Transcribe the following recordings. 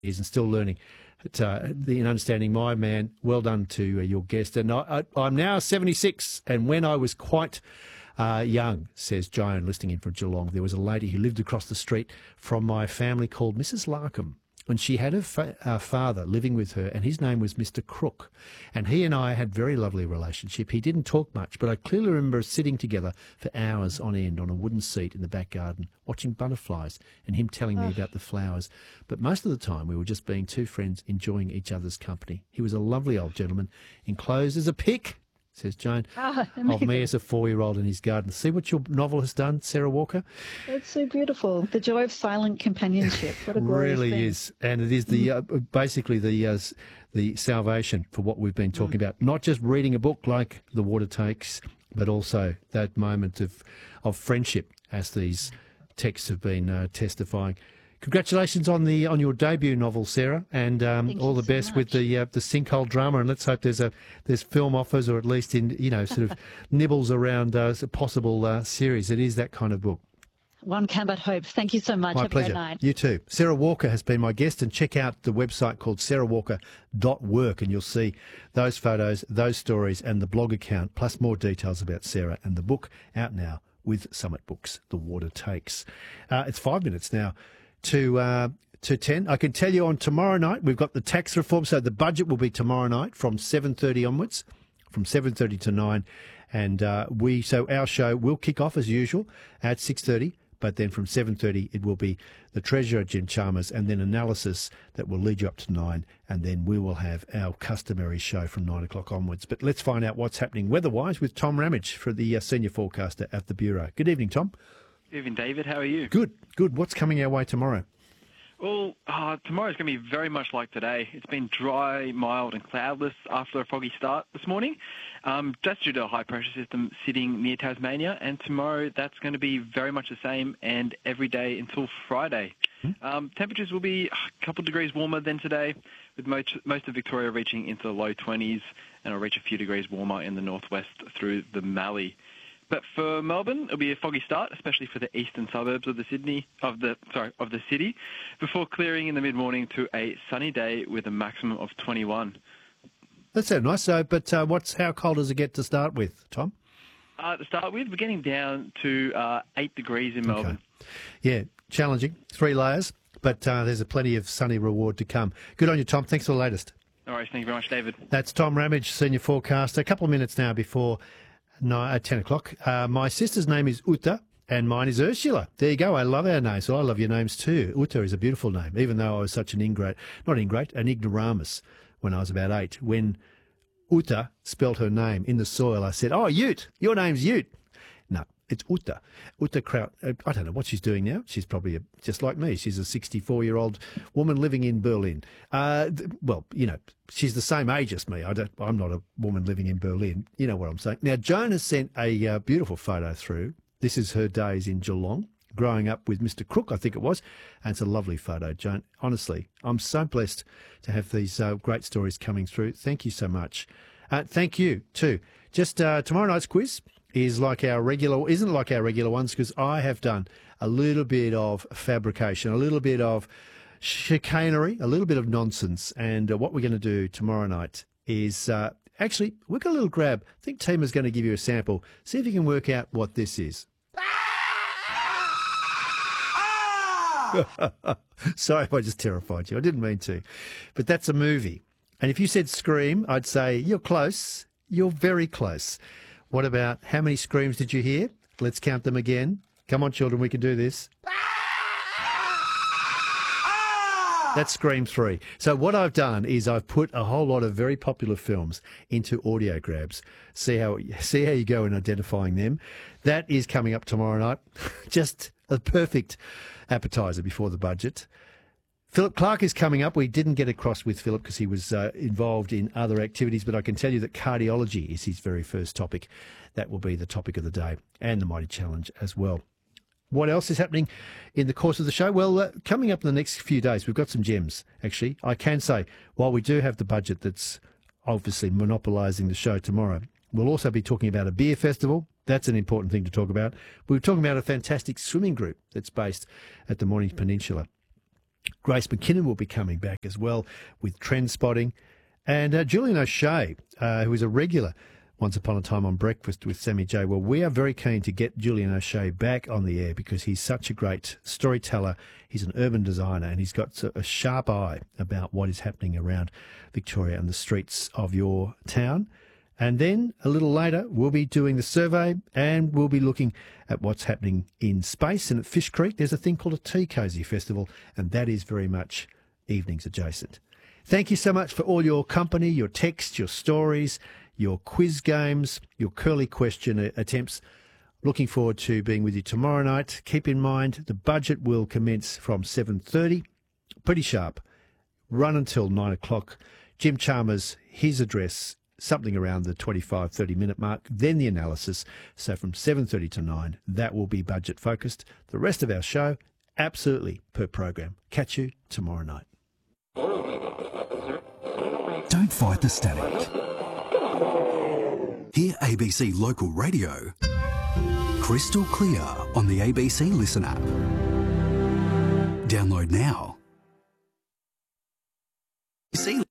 years and still learning. In understanding my man, well done to your guest. And I'm now 76, and when I was quite young, says Joan, listening in from Geelong, there was a lady who lived across the street from my family called Mrs. Larkham. And she had her father living with her, and his name was Mr. Crook. And he and I had a very lovely relationship. He didn't talk much, but I clearly remember sitting together for hours on end on a wooden seat in the back garden, watching butterflies, and him telling me about the flowers. But most of the time, we were just being two friends enjoying each other's company. He was a lovely old gentleman, enclosed as a pic, says Joan, of me as a 4-year-old in his garden. See what your novel has done, Sarah Walker? It's so beautiful. The joy of silent companionship. What a glorious really thing. is. And it is the basically the salvation for what we've been talking about. Not just reading a book like The Water Takes, but also that moment of friendship, as these texts have been testifying. Congratulations on your debut novel, Sarah, and all the best with the sinkhole drama. And let's hope there's film offers, or at least in sort of nibbles around a possible series. It is that kind of book. One can but hope. Thank you so much. My Have pleasure. a great night. You too. Sarah Walker has been my guest, and check out the website called sarahwalker.work, and you'll see those photos, those stories, and the blog account, plus more details about Sarah and the book out now with Summit Books, The Water Takes. It's 5 minutes now to 10. I can tell you on tomorrow night, we've got the tax reform, so the budget will be tomorrow night from 7:30 onwards, from 7:30 to 9. And so our show will kick off as usual at 6:30, but then from 7:30 it will be the Treasurer, Jim Chalmers, and then analysis that will lead you up to 9, and then we will have our customary show from 9 o'clock onwards. But let's find out what's happening weather-wise with Tom Ramage, for the senior forecaster at the Bureau. Good evening, Tom. Good evening, David. How are you? Good. What's coming our way tomorrow? Well, tomorrow's going to be very much like today. It's been dry, mild and cloudless after a foggy start this morning. That's due to a high-pressure system sitting near Tasmania, and tomorrow that's going to be very much the same and every day until Friday. Temperatures will be a couple of degrees warmer than today, with most of Victoria reaching into the low 20s, and it'll reach a few degrees warmer in the northwest through the Mallee. But for Melbourne, it'll be a foggy start, especially for the eastern suburbs of the city, before clearing in the mid-morning to a sunny day with a maximum of 21. That sounds nice. So, but how cold does it get to start with, Tom? To start with, we're getting down to 8 degrees in Melbourne. Okay. Yeah, challenging. 3 layers, but there's plenty of sunny reward to come. Good on you, Tom. Thanks for the latest. All right, thank you very much, David. That's Tom Ramage, senior forecaster. A couple of minutes now before 10 o'clock. My sister's name is Uta, and mine is Ursula. There you go. I love our names. So I love your names too. Uta is a beautiful name, even though I was such an ignoramus when I was about 8. When Uta spelt her name in the soil, I said, "Oh, Ute, your name's Ute." No, it's Uta. Uta Kraut. I don't know what she's doing now. She's probably just like me. She's a 64-year-old woman living in Berlin. She's the same age as me. I'm not a woman living in Berlin. You know what I'm saying. Now, Joan has sent a beautiful photo through. This is her days in Geelong, growing up with Mr. Crook, I think it was. And it's a lovely photo, Joan. Honestly, I'm so blessed to have these great stories coming through. Thank you so much. Thank you, too. Just tomorrow night's quiz isn't like our regular ones, because I have done a little bit of fabrication, a little bit of chicanery, a little bit of nonsense. And what we're going to do tomorrow night is actually, we've got a little grab. I think Tima's going to give you a sample. See if you can work out what this is. Sorry if I just terrified you. I didn't mean to. But that's a movie. And if you said scream, I'd say, you're close. You're very close. What about, how many screams did you hear? Let's count them again. Come on, children, we can do this. That's Scream 3. So what I've done is I've put a whole lot of very popular films into audio grabs. See how you go in identifying them. That is coming up tomorrow night. Just a perfect appetizer before the budget. Philip Clark is coming up. We didn't get across with Philip because he was involved in other activities, but I can tell you that cardiology is his very first topic. That will be the topic of the day, and the Mighty Challenge as well. What else is happening in the course of the show? Well, coming up in the next few days, we've got some gems, actually. I can say, while we do have the budget that's obviously monopolising the show tomorrow, we'll also be talking about a beer festival. That's an important thing to talk about. We're talking about a fantastic swimming group that's based at the Mornington Peninsula. Grace McKinnon will be coming back as well with Trend Spotting. And Julian O'Shea, who is a regular Once Upon a Time on Breakfast with Sammy J. Well, we are very keen to get Julian O'Shea back on the air because he's such a great storyteller. He's an urban designer and he's got a sharp eye about what is happening around Victoria and the streets of your town. And then a little later, we'll be doing the survey and we'll be looking at what's happening in space. And at Fish Creek, there's a thing called a Tea Cozy Festival, and that is very much evenings adjacent. Thank you so much for all your company, your texts, your stories, your quiz games, your curly question attempts. Looking forward to being with you tomorrow night. Keep in mind, the budget will commence from 7:30, pretty sharp, run until 9 o'clock. Jim Chalmers, his address, something around the 25-30 minute mark, then the analysis. So from 7:30 to 9, that will be budget focused. The rest of our show, absolutely per program. Catch you tomorrow night. Don't fight the static. Hear ABC Local Radio crystal clear on the ABC Listen app. Download now. See.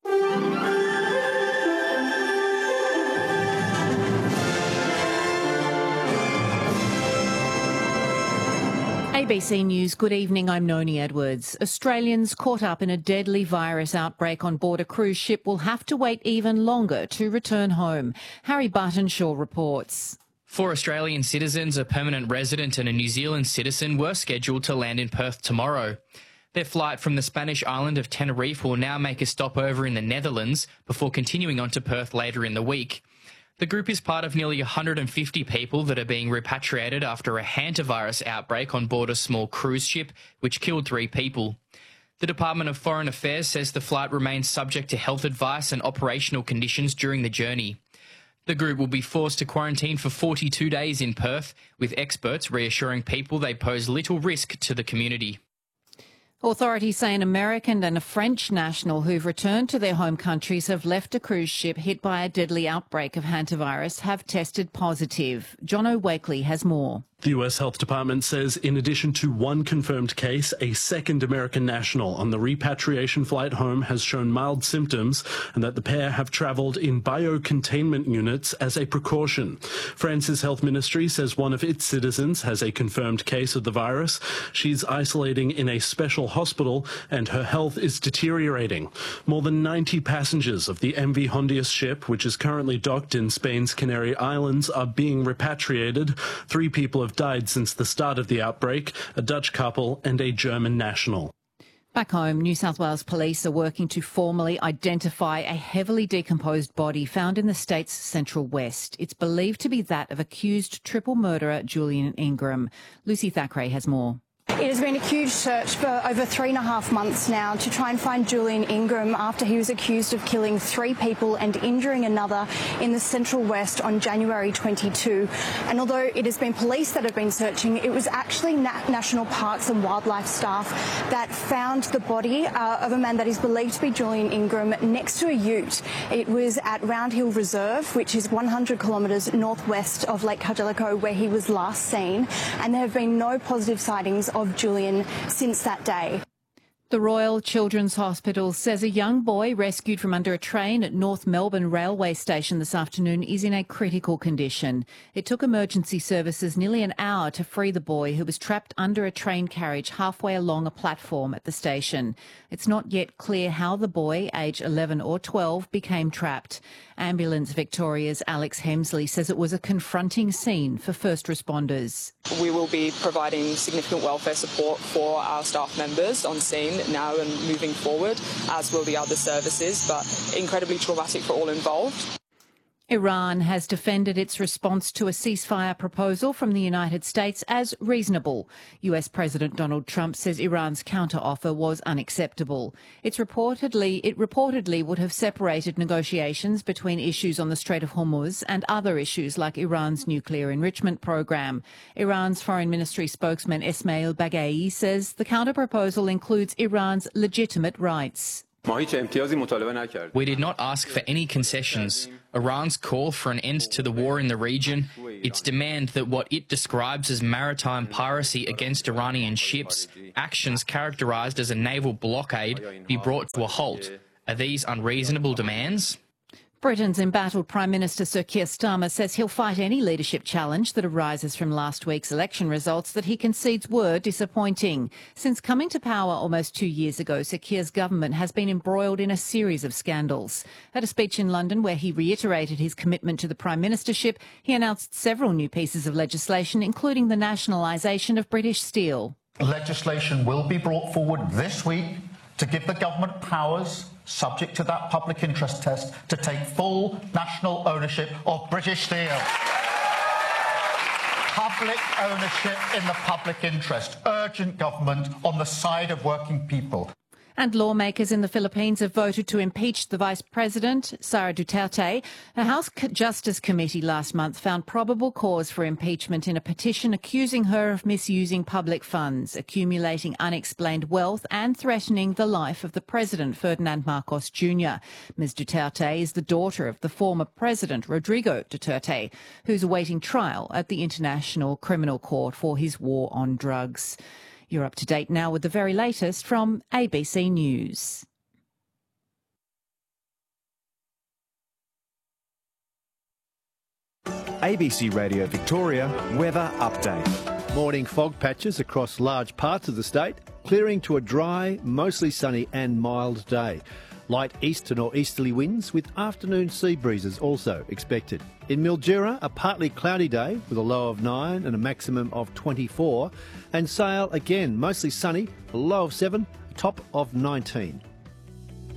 ABC News, good evening, I'm Noni Edwards. Australians caught up in a deadly virus outbreak on board a cruise ship will have to wait even longer to return home. Harry Buttonshaw reports. 4 Australian citizens, a permanent resident and a New Zealand citizen were scheduled to land in Perth tomorrow. Their flight from the Spanish island of Tenerife will now make a stopover in the Netherlands before continuing on to Perth later in the week. The group is part of nearly 150 people that are being repatriated after a hantavirus outbreak on board a small cruise ship, which killed 3 people. The Department of Foreign Affairs says the flight remains subject to health advice and operational conditions during the journey. The group will be forced to quarantine for 42 days in Perth, with experts reassuring people they pose little risk to the community. Authorities say an American and a French national who've returned to their home countries have left a cruise ship hit by a deadly outbreak of hantavirus have tested positive. Jono Wakely has more. The US Health Department says in addition to 1 confirmed case, a second American national on the repatriation flight home has shown mild symptoms and that the pair have travelled in biocontainment units as a precaution. France's health ministry says one of its citizens has a confirmed case of the virus. She's isolating in a special hospital and her health is deteriorating. More than 90 passengers of the MV Hondius ship, which is currently docked in Spain's Canary Islands, are being repatriated. 3 people have died since the start of the outbreak, a Dutch couple and a German national. Back home, New South Wales police are working to formally identify a heavily decomposed body found in the state's central west. It's believed to be that of accused triple murderer Julian Ingram. Lucy Thackeray has more. It has been a huge search for over 3.5 months now to try and find Julian Ingram after he was accused of killing 3 people and injuring another in the Central West on January 22. And although it has been police that have been searching, it was actually National Parks and Wildlife staff that found the body of a man that is believed to be Julian Ingram next to a ute. It was at Round Hill Reserve, which is 100 kilometres northwest of Lake Cargellico, where he was last seen. And there have been no positive sightings of Julian since that day. The Royal Children's Hospital says a young boy rescued from under a train at North Melbourne Railway Station this afternoon is in a critical condition. It took emergency services nearly an hour to free the boy, who was trapped under a train carriage halfway along a platform at the station. It's not yet clear how the boy, aged 11 or 12, became trapped. Ambulance Victoria's Alex Hemsley says it was a confronting scene for first responders. We will be providing significant welfare support for our staff members on scene now and moving forward, as will the other services, but incredibly traumatic for all involved. Iran has defended its response to a ceasefire proposal from the United States as reasonable. US President Donald Trump says Iran's counteroffer was unacceptable. It reportedly would have separated negotiations between issues on the Strait of Hormuz and other issues like Iran's nuclear enrichment program. Iran's Foreign Ministry spokesman Esmail Baghai says the counterproposal includes Iran's legitimate rights. We did not ask for any concessions. Iran's call for an end to the war in the region, its demand that what it describes as maritime piracy against Iranian ships, actions characterised as a naval blockade, be brought to a halt. Are these unreasonable demands? Britain's embattled Prime Minister Sir Keir Starmer says he'll fight any leadership challenge that arises from last week's election results that he concedes were disappointing. Since coming to power almost 2 years ago, Sir Keir's government has been embroiled in a series of scandals. At a speech in London where he reiterated his commitment to the Prime Ministership, he announced several new pieces of legislation, including the nationalisation of British Steel. Legislation will be brought forward this week to give the government powers, subject to that public interest test, to take full national ownership of British Steel. Public ownership in the public interest. Urgent government on the side of working people. And lawmakers in the Philippines have voted to impeach the Vice President, Sara Duterte. A House Justice Committee last month found probable cause for impeachment in a petition accusing her of misusing public funds, accumulating unexplained wealth and threatening the life of the President, Ferdinand Marcos Jr. Ms Duterte is the daughter of the former President, Rodrigo Duterte, who's awaiting trial at the International Criminal Court for his war on drugs. You're up to date now with the very latest from ABC News. ABC Radio Victoria Weather Update. Morning fog patches across large parts of the state, clearing to a dry, mostly sunny and mild day. Light east to northeasterly winds with afternoon sea breezes also expected. In Mildura, a partly cloudy day with a low of 9 and a maximum of 24. And Sale, again, mostly sunny, a low of 7, top of 19.